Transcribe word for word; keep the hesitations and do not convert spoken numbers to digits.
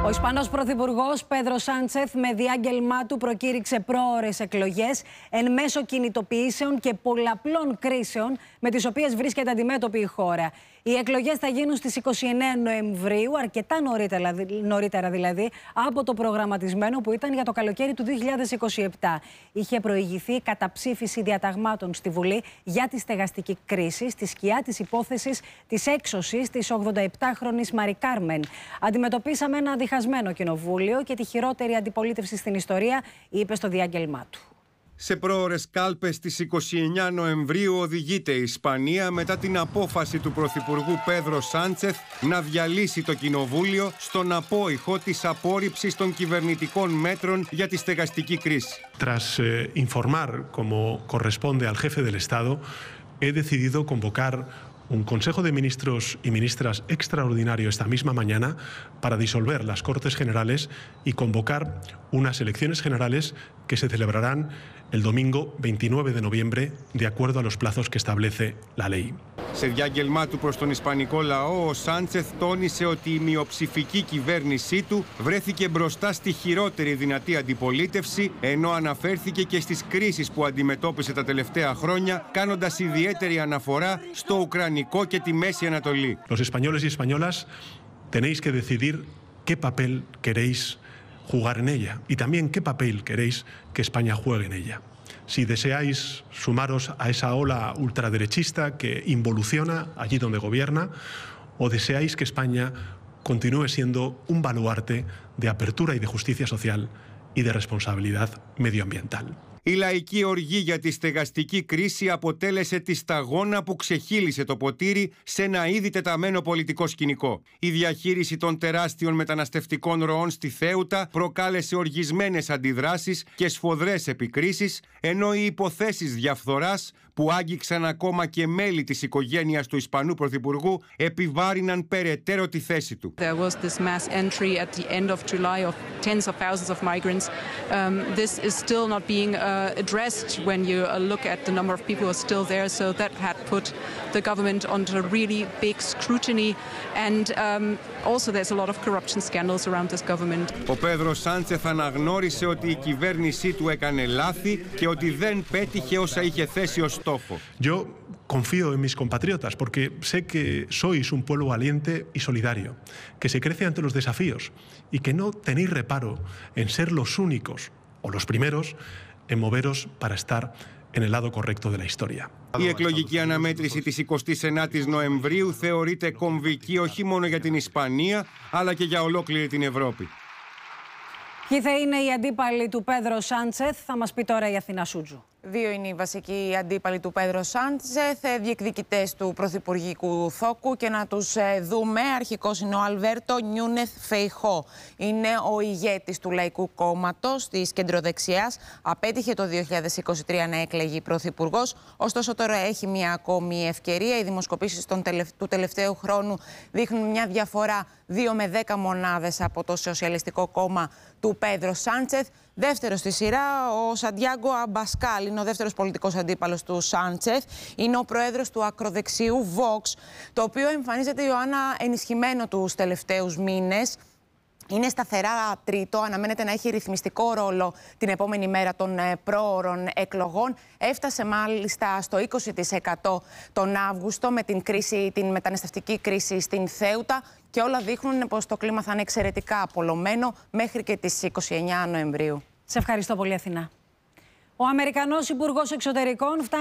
Ο Ισπανός Πρωθυπουργός Πέδρο Σάντσεθ με διάγγελμά του προκήρυξε πρόωρες εκλογές εν μέσω κινητοποιήσεων και πολλαπλών κρίσεων με τις οποίες βρίσκεται αντιμέτωπη η χώρα. Οι εκλογές θα γίνουν στις είκοσι εννέα Νοεμβρίου, αρκετά νωρίτερα, νωρίτερα δηλαδή από το προγραμματισμένο που ήταν για το καλοκαίρι του δύο χιλιάδες είκοσι επτά. Είχε προηγηθεί καταψήφιση διαταγμάτων στη Βουλή για τη στεγαστική κρίση στη σκιά της υπόθεσης της έξωσης της ογδονταεπτάχρονης Μαρι Κάρμεν. Αντιμετωπίσαμε ένα διχασμένο κοινοβούλιο και τη χειρότερη αντιπολίτευση στην ιστορία, είπε στο διάγγελμά του. Σε πρόωρες κάλπες στις είκοσι εννέα Νοεμβρίου οδηγείται η Ισπανία μετά την απόφαση του Πρωθυπουργού Πέδρο Σάντσεθ να διαλύσει το κοινοβούλιο στον απόϊχο της απόρριψης των κυβερνητικών μέτρων για τη στεγαστική κρίση. Tras eh, informar como corresponde al jefe del Estado, he decidido convocar un Consejo de Ministros y Ministras extraordinario esta misma mañana para disolver las Cortes Generales y convocar unas elecciones generales que se celebrarán el domingo veintinueve de noviembre de acuerdo a los plazos que establece la ley. Σε διάγγελμά του προς τον Ισπανικό λαό, ο Σάντσεθ τόνισε ότι η μειοψηφική κυβέρνησή του βρέθηκε μπροστά στη χειρότερη δυνατή αντιπολίτευση, ενώ αναφέρθηκε και στις κρίσεις που αντιμετώπισε τα τελευταία χρόνια, κάνοντας ιδιαίτερη αναφορά στο Ουκρανικό και τη Μέση Ανατολή. Los españoles y españolas tenéis que decidir qué papel queréis jugar en ella y también qué papel queréis que España juegue en ella. Si deseáis sumaros a esa ola ultraderechista que involuciona allí donde gobierna, o deseáis que España continúe siendo un baluarte de apertura y de justicia social y de responsabilidad medioambiental. Η λαϊκή οργή για τη στεγαστική κρίση αποτέλεσε τη σταγόνα που ξεχύλισε το ποτήρι σε ένα ήδη τεταμένο πολιτικό σκηνικό. Η διαχείριση των τεράστιων μεταναστευτικών ροών στη Θέουτα προκάλεσε οργισμένες αντιδράσεις και σφοδρές επικρίσεις, ενώ οι υποθέσεις διαφθοράς που άγγιξαν ακόμα και μέλη της οικογένειας του Ισπανού Πρωθυπουργού επιβάρυναν περαιτέρω τη θέση του. There was this mass entry at the end of July of tens of thousands of migrants. Um, this is still not being uh, addressed when you uh, look at the number of people who are still there, so that had put the government under really big scrutiny, and um, also there's a lot of corruption scandals around this government. Ο Πέδρο Σάντσεθ αναγνώρισε ότι η κυβέρνησή του έκανε λάθη και ότι δεν πέτυχε όσα είχε θέσει ως στόχο. Yo confío en mis compatriotas porque sé que sois un pueblo valiente y solidario, que se crece ante los desafíos y que no tenéis reparo en ser los únicos o los primeros en moveros para estar en el lado correcto de la historia. Η εκλογική αναμέτρηση της εικοστής ενάτης Νοεμβρίου θεωρείται κομβική όχι μόνο για την Ισπανία, αλλά και για ολόκληρη την Ευρώπη. Ποιοι θα είναι οι αντίπαλοι του Πέδρο Σάντσεθ, θα μας πει τώρα η Αθηνά Σούτζου. Δύο είναι οι βασικοί αντίπαλοι του Πέδρο Σάντσεθ, διεκδικητές του πρωθυπουργικού θόκου, και να τους δούμε. Αρχικός είναι ο Αλβέρτο Νιούνεθ Φεϊχώ. Είναι ο ηγέτης του Λαϊκού Κόμματος της κεντροδεξιάς. Απέτυχε το δύο χιλιάδες είκοσι τρία να εκλεγεί πρωθυπουργός. Ωστόσο, τώρα έχει μια ακόμη ευκαιρία. Οι δημοσκοπήσεις του τελευταίου χρόνου δείχνουν μια διαφορά δύο με δέκα μονάδες από το Σοσιαλιστικό Κόμμα του Πέδρο Σάντσεθ. Δεύτερος στη σειρά, ο Σαντιάγκο Αμπασκάλ, είναι ο δεύτερος πολιτικός αντίπαλος του Σάντσεθ. Είναι ο πρόεδρος του ακροδεξιού Vox, το οποίο εμφανίζεται, Ιωάννα, ενισχυμένο τους τελευταίους μήνες. Είναι σταθερά τρίτο, αναμένεται να έχει ρυθμιστικό ρόλο την επόμενη μέρα των πρόωρων εκλογών. Έφτασε μάλιστα στο είκοσι τοις εκατό τον Αύγουστο με την, κρίση, την μεταναστευτική κρίση στην Θέουτα, και όλα δείχνουν πως το κλίμα θα είναι εξαιρετικά απολωμένο μέχρι και τις είκοσι εννέα Νοεμβρίου. Σε ευχαριστώ πολύ, Αθηνά. Ο Αμερικανός Υπουργός Εξωτερικών φτάνει